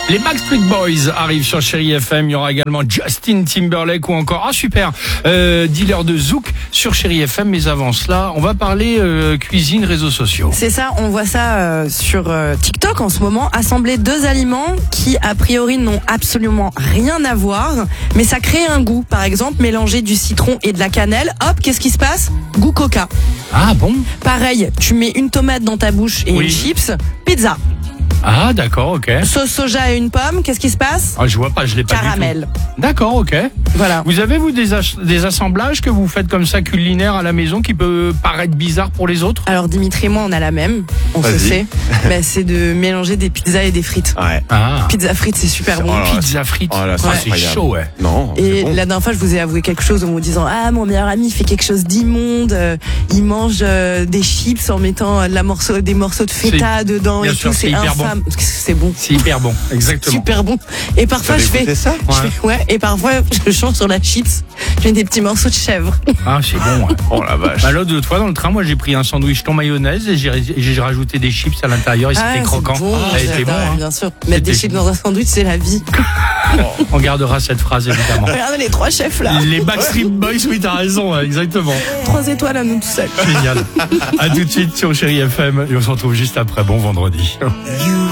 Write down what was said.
Les Backstreet Boys arrivent sur Chérie FM. Il y aura également Justin Timberlake ou encore, Dealer de Zouk sur Chérie FM. Mais avant cela, on va parler cuisine, réseaux sociaux. C'est ça, on voit ça sur TikTok en ce moment. Assembler deux aliments qui, a priori, n'ont absolument rien à voir, mais ça crée un goût. Par exemple, mélanger du citron et de la cannelle. Hop, qu'est-ce qui se passe? Goût coca. Ah bon? Pareil, tu mets une tomate dans ta bouche et une chips. Pizza. Ah d'accord, ok. Sauce soja et une pomme, qu'est-ce qui se passe? Ah, je vois pas, je l'ai pas Caramel. du tout. D'accord, ok. Voilà. Vous avez, vous, des assemblages que vous faites comme ça culinaires à la maison qui peut paraître bizarre pour les autres? Alors Dimitri et moi, on a la même, on se sait. Mais c'est de mélanger des pizzas et des frites. Ouais. Ah. Pizza frites, c'est super bon. Pizza frites. Oh là, C'est chaud, ouais. Non. Et bon. la dernière fois, je vous ai avoué quelque chose en vous disant mon meilleur ami fait quelque chose d'immonde. Il mange des chips en mettant des morceaux de feta dedans bien et sûr, tout. c'est C'est hyper bon. infâme. C'est bon. C'est hyper bon, exactement. Super bon. Et parfois, Vous avez goûté ça? et parfois, je change sur la chips. Je mets des petits morceaux de chèvre. Ah, c'est bon, ouais. Oh la vache. Bah, l'autre fois, dans le train, moi, j'ai pris un sandwich thon mayonnaise et j'ai rajouté des chips à l'intérieur et c'était croquant. C'est bon, Ça a été bon, hein. bien sûr. Mettre des chips dans un sandwich, c'est la vie. On gardera cette phrase, évidemment. Regardez les 3 chefs là. Les Backstreet Boys, oui, t'as raison, ouais, exactement. 3 étoiles à nous tout seuls. Génial. À tout de suite sur Chérie FM et on se retrouve juste après. Bon vendredi.